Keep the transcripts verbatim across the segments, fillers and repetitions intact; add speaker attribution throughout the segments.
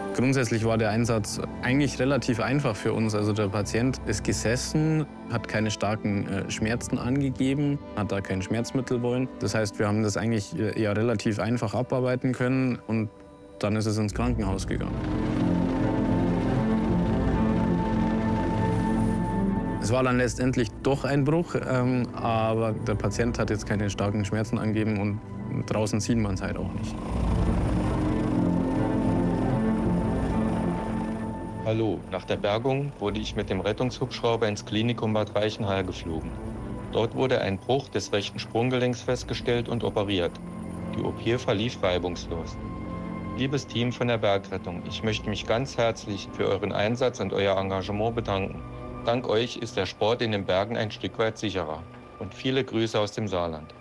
Speaker 1: Grundsätzlich war der Einsatz eigentlich relativ einfach für uns. Also der Patient ist gesessen, hat keine starken äh, Schmerzen angegeben, hat da kein Schmerzmittel wollen. Das heißt, wir haben das eigentlich ja relativ einfach abarbeiten können und dann ist es ins Krankenhaus gegangen. Es war dann letztendlich doch ein Bruch, ähm, aber der Patient hat jetzt keine starken Schmerzen angegeben und draußen sieht man es halt auch nicht.
Speaker 2: Hallo, nach der Bergung wurde ich mit dem Rettungshubschrauber ins Klinikum Bad Reichenhall geflogen. Dort wurde ein Bruch des rechten Sprunggelenks festgestellt und operiert. Die O P verlief reibungslos. Liebes Team von der Bergrettung, ich möchte mich ganz herzlich für euren Einsatz und euer Engagement bedanken. Dank euch ist der Sport in den Bergen ein Stück weit sicherer. Und viele Grüße aus dem Saarland.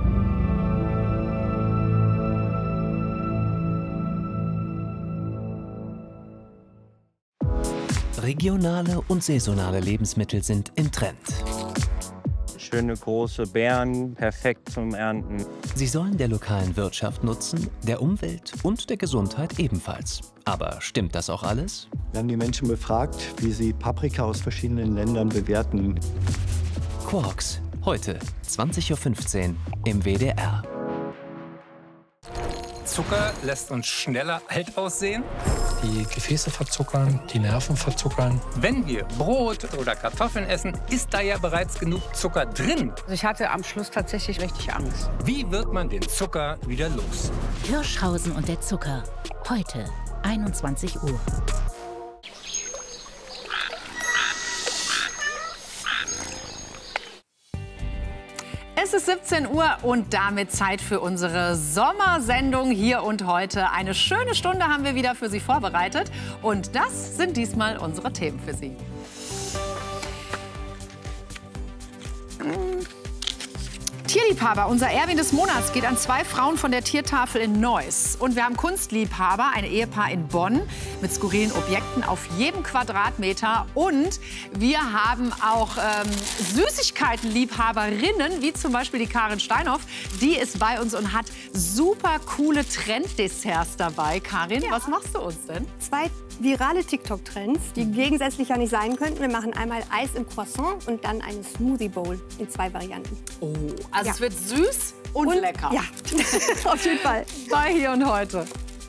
Speaker 3: Regionale und saisonale Lebensmittel sind im Trend.
Speaker 4: Schöne große Beeren, perfekt zum Ernten.
Speaker 3: Sie sollen der lokalen Wirtschaft nutzen, der Umwelt und der Gesundheit ebenfalls. Aber stimmt das auch alles?
Speaker 5: Wir haben die Menschen befragt, wie sie Paprika aus verschiedenen Ländern bewerten.
Speaker 3: Quarks, heute zwanzig Uhr fünfzehn im W D R.
Speaker 6: Zucker lässt uns schneller alt aussehen. Die Gefäße verzuckern, die Nerven verzuckern. Wenn wir Brot oder Kartoffeln essen, ist da ja bereits genug Zucker drin.
Speaker 7: Also ich hatte am Schluss tatsächlich richtig Angst.
Speaker 6: Wie wird man den Zucker wieder los?
Speaker 8: Hirschhausen und der Zucker. Heute, einundzwanzig Uhr.
Speaker 9: Es ist siebzehn Uhr und damit Zeit für unsere Sommersendung Hier und Heute. Eine schöne Stunde haben wir wieder für Sie vorbereitet und das sind diesmal unsere Themen für Sie. Tierliebhaber, unser Erwin des Monats geht an zwei Frauen von der Tiertafel in Neuss. Und wir haben Kunstliebhaber, ein Ehepaar in Bonn mit skurrilen Objekten auf jedem Quadratmeter. Und wir haben auch ähm, Süßigkeitenliebhaberinnen, wie zum Beispiel die Karin Steinhoff. Die ist bei uns und hat super coole Trenddesserts dabei. Karin, ja. Was machst du uns denn?
Speaker 10: Zwei virale TikTok-Trends, die gegensätzlicher nicht sein könnten. Wir machen einmal Eis im Croissant und dann eine Smoothie Bowl in zwei Varianten.
Speaker 9: Oh, also
Speaker 10: ja.
Speaker 9: Es wird süß und, und lecker.
Speaker 10: Ja, auf jeden Fall.
Speaker 9: Bei Hier und Heute.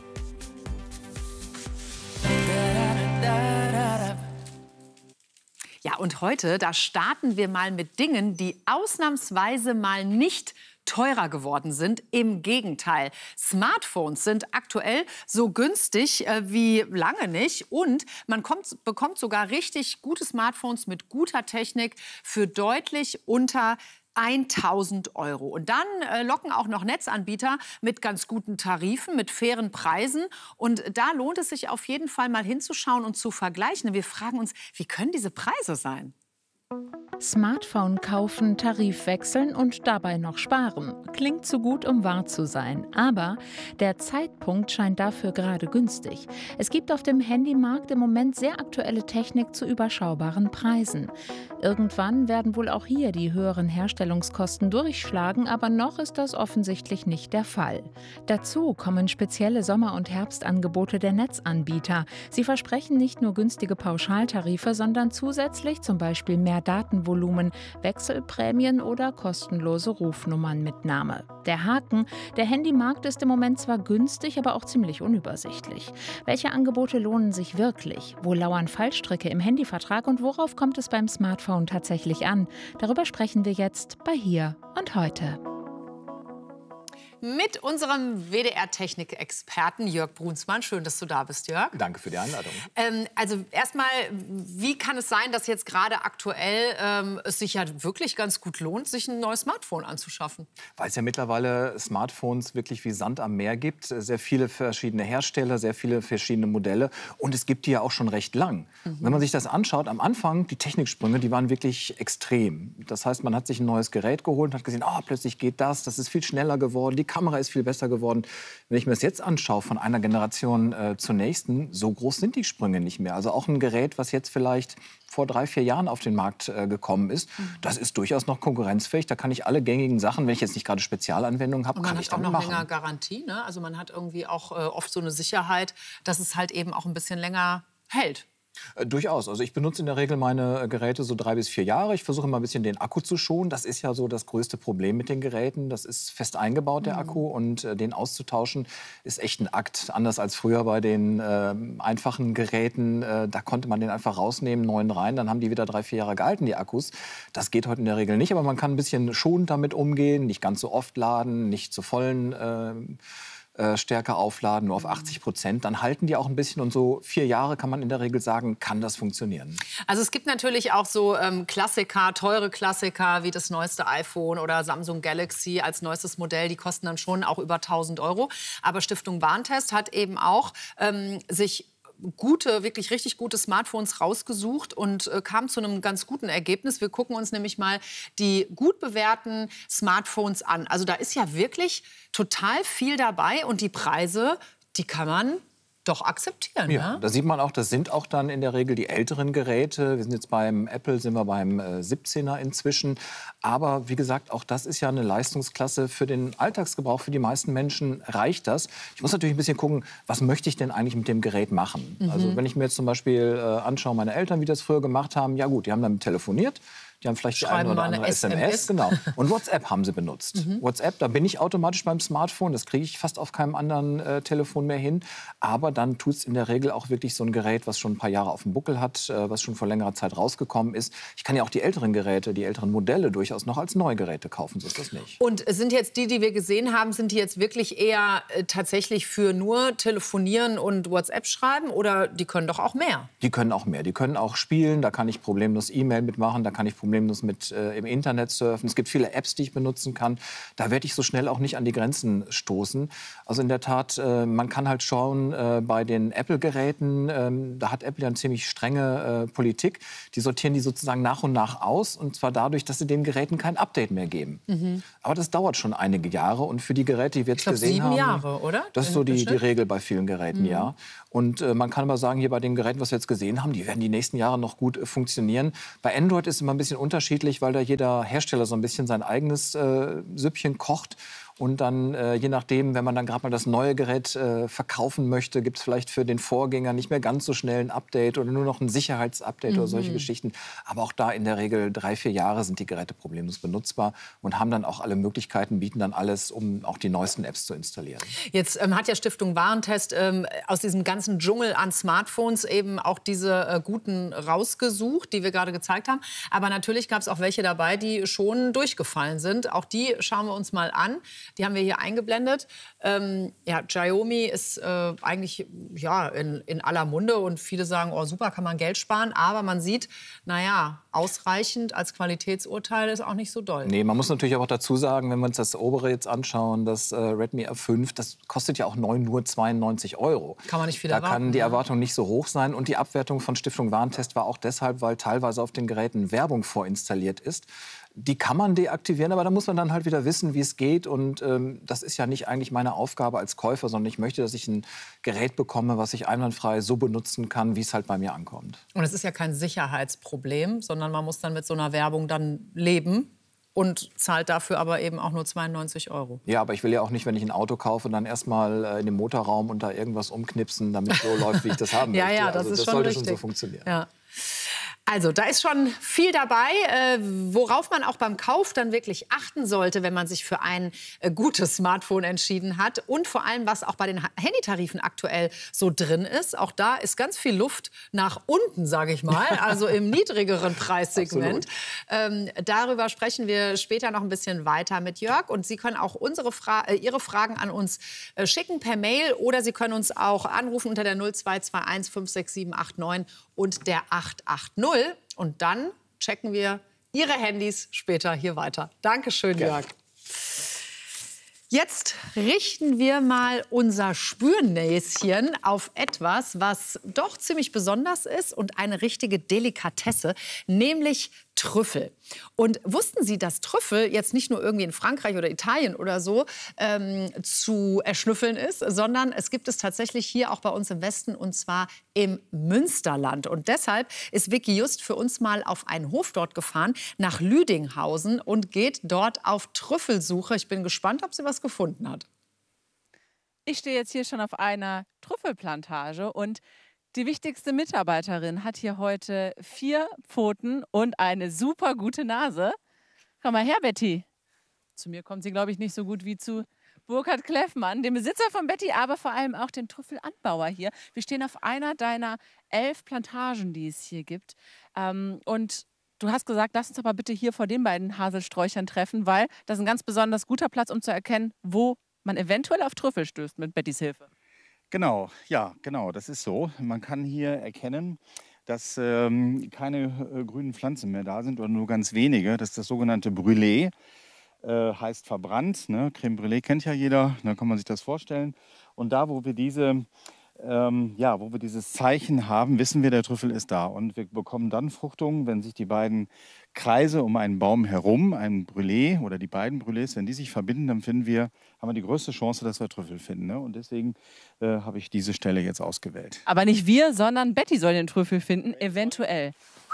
Speaker 9: Ja, und heute, da starten wir mal mit Dingen, die ausnahmsweise mal nicht teurer geworden sind. Im Gegenteil. Smartphones sind aktuell so günstig äh, wie lange nicht. Und man kommt, bekommt sogar richtig gute Smartphones mit guter Technik für deutlich unter tausend Euro. Und dann äh, locken auch noch Netzanbieter mit ganz guten Tarifen, mit fairen Preisen. Und da lohnt es sich auf jeden Fall mal hinzuschauen und zu vergleichen. Wir fragen uns, wie können diese Preise sein?
Speaker 11: Smartphone kaufen, Tarif wechseln und dabei noch sparen. Klingt zu gut, um wahr zu sein. Aber der Zeitpunkt scheint dafür gerade günstig. Es gibt auf dem Handymarkt im Moment sehr aktuelle Technik zu überschaubaren Preisen. Irgendwann werden wohl auch hier die höheren Herstellungskosten durchschlagen, aber noch ist das offensichtlich nicht der Fall. Dazu kommen spezielle Sommer- und Herbstangebote der Netzanbieter. Sie versprechen nicht nur günstige Pauschaltarife, sondern zusätzlich zum Beispiel mehr Datenvolumen, Wechselprämien oder kostenlose Rufnummernmitnahme. Der Haken: Der Handymarkt ist im Moment zwar günstig, aber auch ziemlich unübersichtlich. Welche Angebote lohnen sich wirklich? Wo lauern Fallstricke im Handyvertrag und worauf kommt es beim Smartphone tatsächlich an? Darüber sprechen wir jetzt bei Hier und Heute.
Speaker 9: Mit unserem W D R-Technik-Experten Jörg Brunsmann. Schön, dass du da bist, Jörg.
Speaker 12: Danke für die Einladung.
Speaker 9: Ähm, also erstmal, wie kann es sein, dass jetzt gerade aktuell ähm, es sich ja wirklich ganz gut lohnt, sich ein neues Smartphone anzuschaffen?
Speaker 12: Weil es ja mittlerweile Smartphones wirklich wie Sand am Meer gibt. Sehr viele verschiedene Hersteller, sehr viele verschiedene Modelle. Und es gibt die ja auch schon recht lang. Mhm. Wenn man sich das anschaut, am Anfang, die Techniksprünge, die waren wirklich extrem. Das heißt, man hat sich ein neues Gerät geholt und hat gesehen, oh, plötzlich geht das, das ist viel schneller geworden, die Kamera ist viel besser geworden. Wenn ich mir das jetzt anschaue, von einer Generation äh, zur nächsten, so groß sind die Sprünge nicht mehr. Also auch ein Gerät, was jetzt vielleicht vor drei, vier Jahren auf den Markt äh, gekommen ist, mhm. das ist durchaus noch konkurrenzfähig. Da kann ich alle gängigen Sachen, wenn ich jetzt nicht gerade Spezialanwendungen habe, kann ich damit machen.
Speaker 9: Man hat auch noch länger Garantie, ne? Also man hat irgendwie auch äh, oft so eine Sicherheit, dass es halt eben auch ein bisschen länger hält.
Speaker 12: Äh, durchaus. Also ich benutze in der Regel meine Geräte so drei bis vier Jahre. Ich versuche immer ein bisschen den Akku zu schonen. Das ist ja so das größte Problem mit den Geräten. Das ist fest eingebaut, der mhm. Akku. Und äh, den auszutauschen ist echt ein Akt. Anders als früher bei den äh, einfachen Geräten. Äh, da konnte man den einfach rausnehmen, neuen rein. Dann haben die wieder drei, vier Jahre gehalten, die Akkus. Das geht heute in der Regel nicht. Aber man kann ein bisschen schonend damit umgehen. Nicht ganz so oft laden, nicht zu vollen äh, Äh, stärker aufladen, nur auf achtzig Prozent, dann halten die auch ein bisschen. Und so vier Jahre kann man in der Regel sagen, kann das funktionieren.
Speaker 9: Also es gibt natürlich auch so ähm, Klassiker, teure Klassiker wie das neueste iPhone oder Samsung Galaxy als neuestes Modell. Die kosten dann schon auch über tausend Euro. Aber Stiftung Warentest hat eben auch ähm, sich gute, wirklich richtig gute Smartphones rausgesucht und äh, kam zu einem ganz guten Ergebnis. Wir gucken uns nämlich mal die gut bewährten Smartphones an. Also da ist ja wirklich total viel dabei und die Preise, die kann man doch akzeptieren.
Speaker 12: Ja,
Speaker 9: ne?
Speaker 12: Da sieht man auch, das sind auch dann in der Regel die älteren Geräte. Wir sind jetzt beim Apple, sind wir beim äh, siebzehner inzwischen. Aber wie gesagt, auch das ist ja eine Leistungsklasse für den Alltagsgebrauch. Für die meisten Menschen reicht das. Ich muss natürlich ein bisschen gucken, was möchte ich denn eigentlich mit dem Gerät machen? Mhm. Also wenn ich mir jetzt zum Beispiel äh, anschaue, meine Eltern, wie das früher gemacht haben, ja gut, die haben damit telefoniert. Die haben vielleicht die eine oder andere S M S. Genau. Und WhatsApp haben sie benutzt. Mhm. WhatsApp, da bin ich automatisch beim Smartphone. Das kriege ich fast auf keinem anderen äh, Telefon mehr hin. Aber dann tut es in der Regel auch wirklich so ein Gerät, was schon ein paar Jahre auf dem Buckel hat, äh, was schon vor längerer Zeit rausgekommen ist. Ich kann ja auch die älteren Geräte, die älteren Modelle durchaus noch als Neugeräte kaufen. So ist das nicht.
Speaker 9: Und sind jetzt die, die wir gesehen haben, sind die jetzt wirklich eher äh, tatsächlich für nur Telefonieren und WhatsApp schreiben? Oder die können doch auch mehr?
Speaker 12: Die können auch mehr. Die können auch spielen. Da kann ich problemlos E-Mail mitmachen. Da kann ich problemlos mit äh, im Internet surfen. Es gibt viele Apps, die ich benutzen kann. Da werde ich so schnell auch nicht an die Grenzen stoßen. Also in der Tat, äh, man kann halt schauen, äh, bei den Apple-Geräten, äh, da hat Apple ja eine ziemlich strenge äh, Politik. Die sortieren die sozusagen nach und nach aus. Und zwar dadurch, dass sie den Geräten kein Update mehr geben. Mhm. Aber das dauert schon einige Jahre. Und für die Geräte, die wir jetzt
Speaker 9: ich glaub,
Speaker 12: gesehen
Speaker 9: sieben
Speaker 12: haben...
Speaker 9: Jahre, oder?
Speaker 12: Das ist so die, die Regel bei vielen Geräten, mhm. ja. Und äh, man kann aber sagen, hier bei den Geräten, was wir jetzt gesehen haben, die werden die nächsten Jahre noch gut äh, funktionieren. Bei Android ist es immer ein bisschen unterschiedlich, weil da jeder Hersteller so ein bisschen sein eigenes äh, Süppchen kocht. Und dann, äh, je nachdem, wenn man dann gerade mal das neue Gerät äh, verkaufen möchte, gibt es vielleicht für den Vorgänger nicht mehr ganz so schnell ein Update oder nur noch ein Sicherheitsupdate mhm. oder solche Geschichten. Aber auch da in der Regel drei, vier Jahre sind die Geräte problemlos benutzbar und haben dann auch alle Möglichkeiten, bieten dann alles, um auch die neuesten Apps zu installieren.
Speaker 9: Jetzt ähm, hat ja Stiftung Warentest ähm, aus diesem ganzen Dschungel an Smartphones eben auch diese äh, guten rausgesucht, die wir gerade gezeigt haben. Aber natürlich gab es auch welche dabei, die schon durchgefallen sind. Auch die schauen wir uns mal an. Die haben wir hier eingeblendet. Ähm, ja, Xiaomi ist äh, eigentlich ja, in, in aller Munde und viele sagen, oh super, kann man Geld sparen. Aber man sieht, naja, ausreichend als Qualitätsurteil ist auch nicht so doll.
Speaker 12: Nee, man muss natürlich auch dazu sagen, wenn wir uns das obere jetzt anschauen, das äh, Redmi R fünf, das kostet ja auch neu nur zweiundneunzig Euro.
Speaker 9: Kann man nicht viel
Speaker 12: da
Speaker 9: erwarten.
Speaker 12: Da kann die Erwartung nicht so hoch sein. Und die Abwertung von Stiftung Warentest war auch deshalb, weil teilweise auf den Geräten Werbung vorinstalliert ist. Die kann man deaktivieren, aber da muss man dann halt wieder wissen, wie es geht. Und ähm, das ist ja nicht eigentlich meine Aufgabe als Käufer, sondern ich möchte, dass ich ein Gerät bekomme, was ich einwandfrei so benutzen kann, wie es halt bei mir ankommt.
Speaker 9: Und es ist ja kein Sicherheitsproblem, sondern man muss dann mit so einer Werbung dann leben und zahlt dafür aber eben auch nur zweiundneunzig Euro.
Speaker 12: Ja, aber ich will ja auch nicht, wenn ich ein Auto kaufe, dann erstmal äh, in den Motorraum und da irgendwas umknipsen, damit es so läuft, wie ich das haben möchte.
Speaker 9: Ja, ja, das
Speaker 12: also,
Speaker 9: ist
Speaker 12: das
Speaker 9: schon
Speaker 12: sollte
Speaker 9: richtig.
Speaker 12: schon so funktionieren.
Speaker 9: Ja. Also, da ist schon viel dabei, äh, worauf man auch beim Kauf dann wirklich achten sollte, wenn man sich für ein äh, gutes Smartphone entschieden hat. Und vor allem, was auch bei den Handytarifen aktuell so drin ist. Auch da ist ganz viel Luft nach unten, sage ich mal, also im niedrigeren Preissegment. Ähm, darüber sprechen wir später noch ein bisschen weiter mit Jörg. Und Sie können auch unsere Fra äh, Ihre Fragen an uns äh, schicken per Mail. Oder Sie können uns auch anrufen unter der null zwei zwei eins fünf sechs sieben acht neun und der acht acht null. Und dann checken wir Ihre Handys später hier weiter. Dankeschön, Jörg. Jetzt richten wir mal unser Spürnäschen auf etwas, was doch ziemlich besonders ist und eine richtige Delikatesse, nämlich Trüffel. Und wussten Sie, dass Trüffel jetzt nicht nur irgendwie in Frankreich oder Italien oder so ähm, zu erschnüffeln ist, sondern es gibt es tatsächlich hier auch bei uns im Westen, und zwar im Münsterland. Und deshalb ist Vicky Just für uns mal auf einen Hof dort gefahren, nach Lüdinghausen, und geht dort auf Trüffelsuche. Ich bin gespannt, ob sie was gefunden hat.
Speaker 13: Ich stehe jetzt hier schon auf einer Trüffelplantage und die wichtigste Mitarbeiterin hat hier heute vier Pfoten und eine super gute Nase. Komm mal her, Betty. Zu mir kommt sie, glaube ich, nicht so gut wie zu Burkhard Kleffmann, dem Besitzer von Betty, aber vor allem auch dem Trüffelanbauer hier. Wir stehen auf einer deiner elf Plantagen, die es hier gibt. Ähm, und du hast gesagt, lass uns aber bitte hier vor den beiden Haselsträuchern treffen, weil das ist ein ganz besonders guter Platz, um zu erkennen, wo man eventuell auf Trüffel stößt mit Bettys Hilfe.
Speaker 14: Genau, ja, genau, das ist so. Man kann hier erkennen, dass ähm, keine äh, grünen Pflanzen mehr da sind oder nur ganz wenige. Das ist das sogenannte Brûlé, äh, heißt verbrannt. Ne? Crème Brûlée kennt ja jeder, da kann man sich das vorstellen. Und da, wo wir diese, ähm, ja, wo wir dieses Zeichen haben, wissen wir, der Trüffel ist da. Und wir bekommen dann Fruchtungen, wenn sich die beiden Kreise um einen Baum herum, ein Brûlé oder die beiden Brûlés, wenn die sich verbinden, dann finden wir, haben wir die größte Chance, dass wir Trüffel finden. Ne? Und deswegen äh, habe ich diese Stelle jetzt ausgewählt.
Speaker 13: Aber nicht wir, sondern Betty soll den Trüffel finden, eventuell.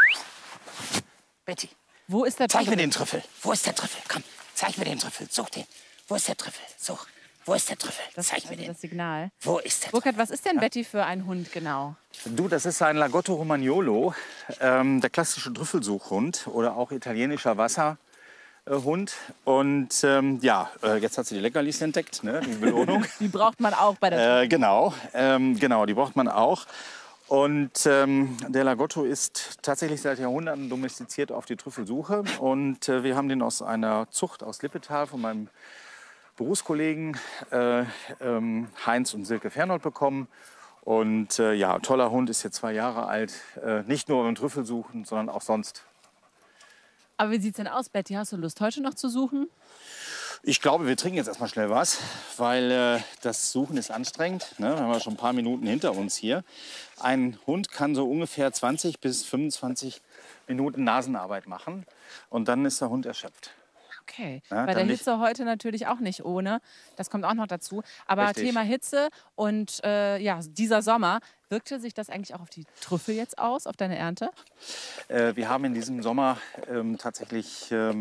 Speaker 15: Betty,
Speaker 13: wo ist der
Speaker 15: Trüffel? Zeig
Speaker 13: Trüffel?
Speaker 15: mir den Trüffel. Wo ist der Trüffel? Komm, zeig mir den Trüffel. Such den. Wo ist der Trüffel? Such. Wo ist der Trüffel?
Speaker 13: Das
Speaker 15: zeig
Speaker 13: ist
Speaker 15: mir den.
Speaker 13: Das Signal.
Speaker 15: Wo ist der
Speaker 13: Burkhard, was ist denn Betty für ein Hund genau?
Speaker 14: Du, das ist ein Lagotto Romagnolo, ähm, der klassische Trüffelsuchhund oder auch italienischer Wasserhund. Und ähm, ja, äh, jetzt hat sie die Leckerlis entdeckt, ne, die Belohnung.
Speaker 13: Die braucht man auch bei der
Speaker 14: äh, Genau, ähm, genau, die braucht man auch. Und ähm, der Lagotto ist tatsächlich seit Jahrhunderten domestiziert auf die Trüffelsuche. Und äh, wir haben den aus einer Zucht aus Lippetal von meinem Berufskollegen äh, ähm, Heinz und Silke Fernhold bekommen. Und äh, ja, toller Hund, ist jetzt zwei Jahre alt. Äh, nicht nur beim Trüffelsuchen, sondern auch sonst.
Speaker 13: Aber wie sieht es denn aus, Betty? Hast du Lust, heute noch zu suchen?
Speaker 14: Ich glaube, wir trinken jetzt erstmal schnell was, weil äh, das Suchen ist anstrengend. Ne? Wir haben ja schon ein paar Minuten hinter uns hier. Ein Hund kann so ungefähr zwanzig bis fünfundzwanzig Minuten Nasenarbeit machen. Und dann ist der Hund erschöpft.
Speaker 13: Okay,
Speaker 14: ja,
Speaker 13: bei der Hitze heute natürlich auch nicht ohne. Das kommt auch noch dazu. Aber Richtig. Thema Hitze und äh, ja, dieser Sommer, wirkte sich das eigentlich auch auf die Trüffel jetzt aus, auf deine Ernte?
Speaker 14: Äh, wir haben in diesem Sommer ähm, tatsächlich ähm,